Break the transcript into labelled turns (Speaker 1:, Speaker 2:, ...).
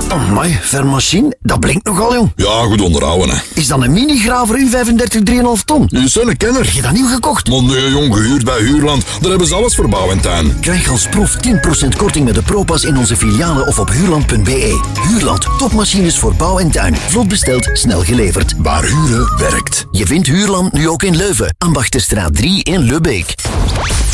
Speaker 1: Amai, vermachine, dat blinkt nogal, jong.
Speaker 2: Ja, goed onderhouden, hè.
Speaker 1: Is dat een mini-graver U35 3,5 ton?
Speaker 2: Je is een kenner.
Speaker 1: Heb je dat nieuw gekocht?
Speaker 2: Maar nee, jong, gehuurd bij Huurland. Daar hebben ze alles voor bouw en tuin.
Speaker 1: Krijg als proef 10% korting met de ProPass in onze filialen of op huurland.be. Huurland, topmachines voor bouw en tuin. Vlot besteld, snel geleverd.
Speaker 2: Waar huren werkt.
Speaker 1: Je vindt Huurland nu ook in Leuven, Ambachtenstraat 3 in Lubbeek.